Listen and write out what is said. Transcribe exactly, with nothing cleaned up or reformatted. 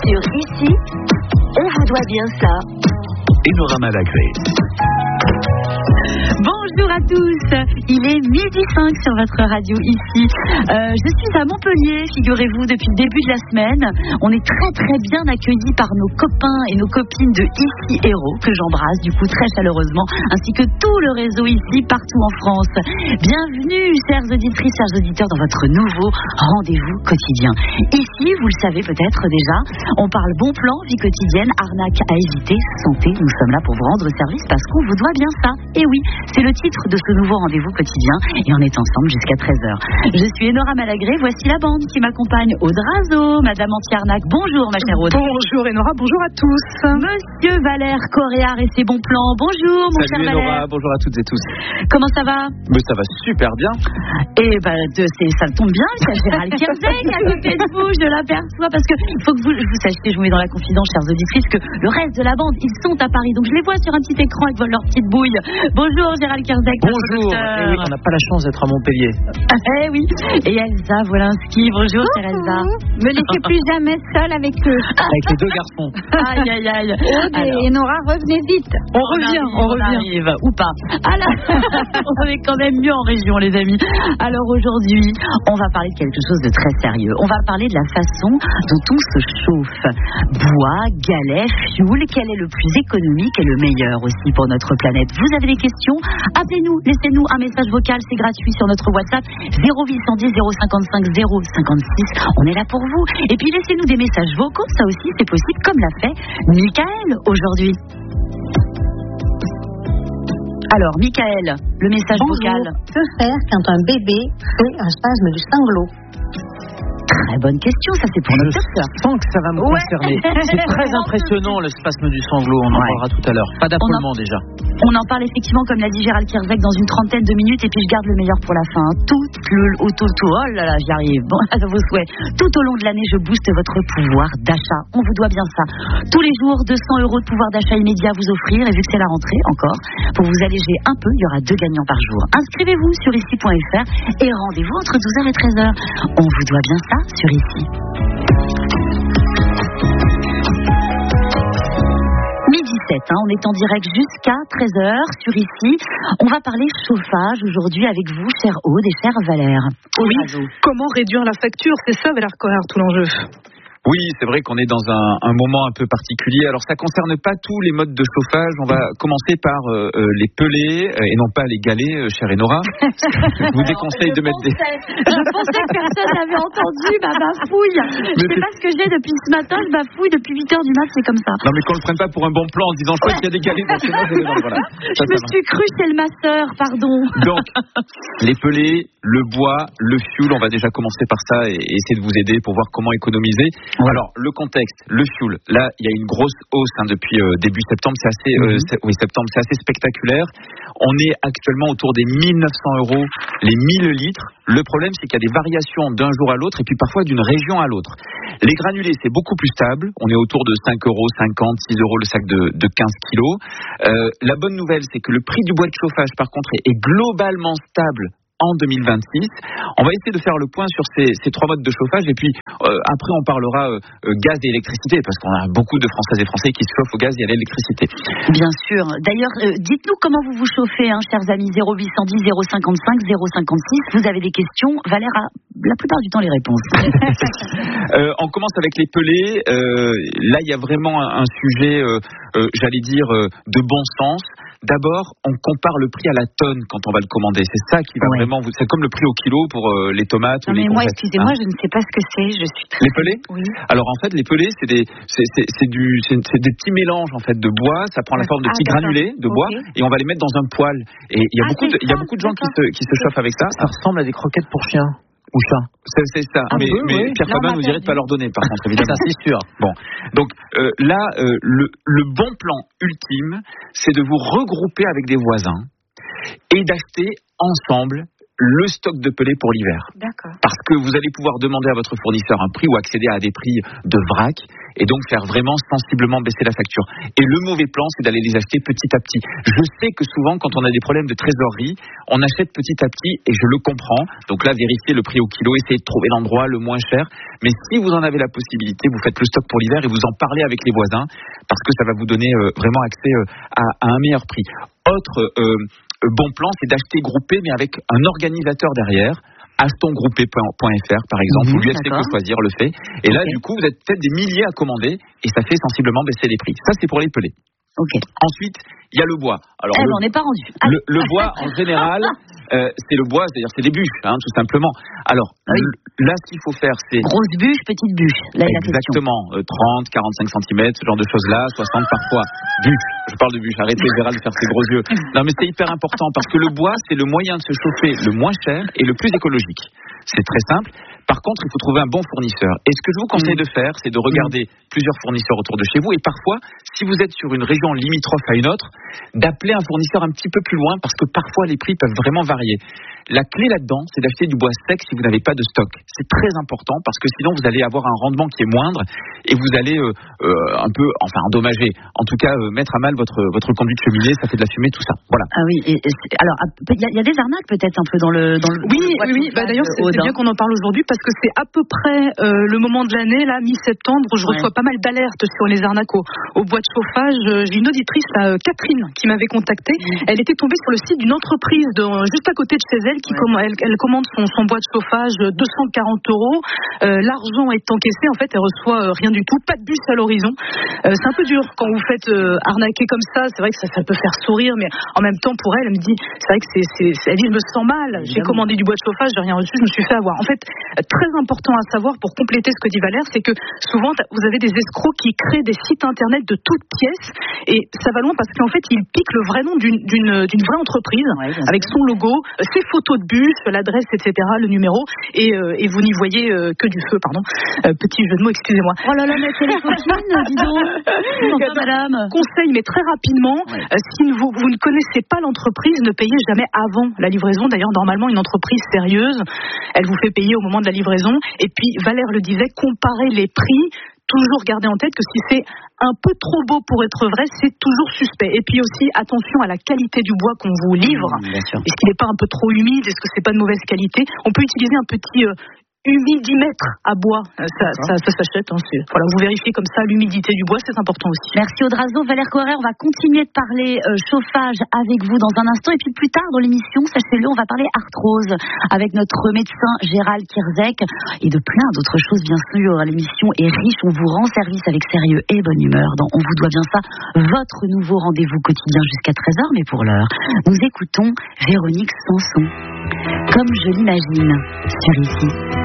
Sur Ici, on vous doit bien ça. Enora Malagré. Bonjour à tous, il est midi cinq sur votre radio ici. Euh, je suis à Montpellier, figurez-vous, depuis le début de la semaine. On est très très bien accueillis par nos copains et nos copines de Ici Héros, que j'embrasse du coup très chaleureusement, ainsi que tout le réseau ici partout en France. Bienvenue, chères auditrices, chers auditeurs, dans votre nouveau rendez-vous quotidien. Ici, vous le savez peut-être déjà, on parle bon plan, vie quotidienne, arnaque à éviter, santé. Nous sommes là pour vous rendre service parce qu'on vous doit bien ça. Et oui, c'est le titre de ce nouveau rendez-vous quotidien et on est ensemble jusqu'à treize heures. Je suis Enora Malagré, voici la bande qui m'accompagne. Aude Razo, Madame Antiarnac, bonjour ma chère Aude. Bonjour Enora, bonjour à tous. Monsieur Valère Coréard et ses bons plans, bonjour mon Salut cher Enora, Valère. bonjour à toutes et tous. Comment ça va? Mais ça va super bien. Et ben de, c'est, ça tombe bien, il y a Gérald Kierzek à côté de vous, je l'aperçois parce que il faut que vous, vous sachiez, je vous mets dans la confidence, chères auditrices, que le reste de la bande, ils sont à Paris, donc je les vois sur un petit écran avec leur petite bouille. Bonjour Gérald Kierzek. Bonjour. Eh oui, on n'a pas la chance d'être à Montpellier. Eh oui. Et Elsa Wolinski, bonjour chère Elsa. Me laissez plus jamais seule avec eux. Avec les deux garçons. Aïe aïe aïe. Aude et Enora, revenez vite. On, on revient, arrive, on, on revient. Arrive, ou pas. Alors, on est quand même mieux en région les amis. Alors aujourd'hui, on va parler de quelque chose de très sérieux. On va parler de la façon dont on se chauffe. Bois, galets, fioul, quel est le plus économique et le meilleur aussi pour notre planète? Vous avez des questions? Appelez-nous, laissez-nous un message vocal, c'est gratuit sur notre WhatsApp zéro huit cent dix zéro cinquante-cinq zéro cinquante-six. On est là pour vous. Et puis laissez-nous des messages vocaux, ça aussi c'est possible, comme l'a fait Michael aujourd'hui. Alors, Michael, le message Bonjour. vocal. Que faire quand un bébé fait un spasme du sanglot? Très bonne question, ça c'est pour notre docteur. Je sens que ça va me Ouais. concerner. C'est très impressionnant le spasme du sanglot, on en Ouais. parlera tout à l'heure. Pas d'affolement déjà. On en parle effectivement, comme l'a dit Gérald Kierzek, dans une trentaine de minutes, et puis je garde le meilleur pour la fin. Tout le, autour, tout, oh là là, j'y arrive. Bon, à vos souhaits. Tout au long de l'année, je booste votre pouvoir d'achat. On vous doit bien ça. Tous les jours, deux cents euros de pouvoir d'achat immédiat à vous offrir, et vu que c'est la rentrée encore, pour vous alléger un peu, il y aura deux gagnants par jour. Inscrivez-vous sur ici point f r et rendez-vous entre douze heures et treize heures. On vous doit bien ça sur Ici. Midi sept, hein, on est en direct jusqu'à treize heures sur Ici. On va parler chauffage aujourd'hui avec vous, chère Aude et chère Valère. Oui, comment réduire la facture? C'est ça, Valère Coréard, tout l'enjeu. Oui, c'est vrai qu'on est dans un, un moment un peu particulier. Alors, ça concerne pas tous les modes de chauffage. On va commencer par euh, euh, les pelés euh, et non pas les galets, euh, chère Enora. Je vous déconseille de mettre des... Je pensais que personne n'avait entendu ma bafouille. Je sais pas ce que j'ai depuis ce matin, je bafouille depuis huit heures du mat, c'est comme ça. Non, mais qu'on le prenne pas pour un bon plan en disant je crois qu'il y a des galets. Donc, sinon, je vais dans- voilà. Je Ça, me ça va. suis crue chez le masseur, pardon. Donc, les pelés, le bois, le fioul, on va déjà commencer par ça et et essayer de vous aider pour voir comment économiser. Ouais. Alors, le contexte, le fioul, là, il y a une grosse hausse hein, depuis euh, début septembre, c'est assez, euh, c'est- oui, septembre, c'est assez spectaculaire. On est actuellement autour des mille neuf cents euros les mille litres. Le problème, c'est qu'il y a des variations d'un jour à l'autre et puis parfois d'une région à l'autre. Les granulés, c'est beaucoup plus stable. On est autour de cinq euros cinquante, six euros le sac de, de quinze kilos. Euh, la bonne nouvelle, c'est que le prix du bois de chauffage, par contre, est, est globalement stable en deux mille vingt-six. On va essayer de faire le point sur ces, ces trois modes de chauffage et puis euh, après on parlera euh, euh, gaz et électricité parce qu'on a beaucoup de Françaises et Français qui se chauffent au gaz et à l'électricité. Bien sûr. D'ailleurs, euh, dites-nous comment vous vous chauffez, hein, chers amis. zéro huit cent dix zéro cinquante-cinq zéro cinquante-six. Vous avez des questions. Valère a la plupart du temps les réponses. Euh, on commence avec les pelés. Euh, là, il y a vraiment un, un sujet, euh, euh, j'allais dire, euh, de bon sens. D'abord, on compare le prix à la tonne quand on va le commander. C'est ça qui va Ouais. vraiment vous. C'est comme le prix au kilo pour euh, les tomates Non ou les mais moi, courgettes, excusez-moi, hein. je ne sais pas ce que c'est. Je suis très... Les pelés. Oui. Alors en fait, les pelés, c'est des, c'est, c'est, c'est du, c'est, c'est des petits mélanges en fait de bois. Ça prend la forme de Ah, petits d'accord. granulés de bois Ok. et on va les mettre dans un poêle. Et il y a Ah, beaucoup, de, c'est il y a ça, beaucoup de gens qui d'accord. se, qui se chauffent avec ça. Ça ressemble à des croquettes pour chiens ou chats. C'est, c'est ça. Un mais peu, mais oui. Pierre Là, on Fabien m'a nous dirait de pas perdu. leur donner, par contre, évidemment. Ça, c'est sûr. Bon, donc euh, là, euh, le, le bon plan ultime, c'est de vous regrouper avec des voisins et d'acheter ensemble le stock de pelés pour l'hiver. D'accord. Parce que vous allez pouvoir demander à votre fournisseur un prix ou accéder à des prix de vrac. et donc faire vraiment sensiblement baisser la facture. Et le mauvais plan, c'est d'aller les acheter petit à petit. Je sais que souvent, quand on a des problèmes de trésorerie, on achète petit à petit, et je le comprends. Donc là, vérifiez le prix au kilo, essayez de trouver l'endroit le moins cher. Mais si vous en avez la possibilité, vous faites le stock pour l'hiver et vous en parlez avec les voisins, parce que ça va vous donner euh, vraiment accès euh, à, à un meilleur prix. Autre euh, bon plan, c'est d'acheter groupé, mais avec un organisateur derrière. Achetons groupé point f r par exemple, mmh, ou l'U F C Que Choisir le fait. Et okay. Là, du coup, vous êtes peut-être des milliers à commander et ça fait sensiblement baisser les prix. Ça, c'est pour les pelés. Okay. Ensuite, il y a le bois. Alors, eh, le, on n'est pas rendu. Le, le bois, en général, euh, c'est le bois, c'est-à-dire c'est des bûches, hein, tout simplement. Alors, ah oui. le, là, ce qu'il faut faire, c'est... Grosse bûche, petite bûche. Là, exactement. Euh, trente, quarante-cinq centimètres, ce genre de choses-là, soixante parfois. Bûche. Je parle de bûche. Arrêtez, Gérald, de faire ses gros yeux. Non, mais c'est hyper important parce que le bois, c'est le moyen de se chauffer le moins cher et le plus écologique. C'est très simple. Par contre, il faut trouver un bon fournisseur. Et ce que je vous conseille de faire, c'est de regarder plusieurs fournisseurs autour de chez vous. Et parfois, si vous êtes sur une région limitrophe à une autre, d'appeler un fournisseur un petit peu plus loin parce que parfois les prix peuvent vraiment varier. La clé là-dedans, c'est d'acheter du bois sec si vous n'avez pas de stock. C'est très important parce que sinon vous allez avoir un rendement qui est moindre et vous allez euh, euh, un peu, enfin endommager, en tout cas euh, mettre à mal votre votre conduite cheminée, ça fait de la fumée, tout ça. Voilà. Ah oui. Et, et alors il y, y a des arnaques peut-être un peu dans le dans le. Oui, oui, oui. Bah, d'ailleurs c'est, c'est bien qu'on en parle aujourd'hui parce que c'est à peu près euh, le moment de l'année là, mi-septembre, où je ouais. reçois pas mal d'alertes sur les arnaques au, au bois de chauffage. J'ai une auditrice là, Catherine, qui m'avait contactée. Mmh. Elle était tombée sur le site d'une entreprise de, juste à côté de chez elle. Qui ouais. comm- elle, elle commande son, son bois de chauffage deux cent quarante euros. Euh, l'argent est encaissé. En fait, elle reçoit euh, rien du tout. Pas de bus à l'horizon. Euh, c'est un peu dur quand vous faites euh, arnaquer comme ça. C'est vrai que ça, ça peut faire sourire, mais en même temps, pour elle, elle me dit, c'est vrai que c'est, c'est, c'est elle dit, je me sens mal. Évidemment. J'ai commandé du bois de chauffage, j'ai rien reçu, je me suis fait avoir. En fait, très important à savoir pour compléter ce que dit Valère, c'est que souvent vous avez des escrocs qui créent des sites internet de toutes pièces et ça va loin parce qu'en fait ils piquent le vrai nom d'une, d'une, d'une vraie entreprise ouais, avec son logo, ses photos de bus, l'adresse, et cetera, le numéro et, euh, et vous n'y voyez euh, que du feu, pardon. Euh, petit jeu de mots, excusez-moi. Oh là là, mais c'est les copines, dis donc. Enfin, madame. Conseil, mais très rapidement, ouais. euh, si vous, vous ne connaissez pas l'entreprise, ne payez jamais avant la livraison. D'ailleurs, normalement, une entreprise sérieuse, elle vous fait payer au moment de la livraison. Et puis, Valère le disait, comparez les prix. Toujours garder en tête que si c'est un peu trop beau pour être vrai, c'est toujours suspect. Et puis aussi, attention à la qualité du bois qu'on vous livre. Mmh, est-ce qu'il n'est pas un peu trop humide? Est-ce que c'est pas de mauvaise qualité? On peut utiliser un petit... Euh, humidimètre à bois, ça, ça, ça s'achète. Hein, c'est, voilà, vous vérifiez comme ça l'humidité du bois, c'est important aussi. Merci Audrazo. Valère Coiret, on va continuer de parler euh, chauffage avec vous dans un instant. Et puis plus tard dans l'émission, sachez-le, on va parler arthrose avec notre médecin Gérald Kierzek et de plein d'autres choses bien sûr. L'émission est riche, on vous rend service avec sérieux et bonne humeur. Dans On vous doit bien ça, votre nouveau rendez-vous quotidien jusqu'à treize heures. Mais pour l'heure, nous écoutons Véronique Sanson. Comme je l'imagine sur ici.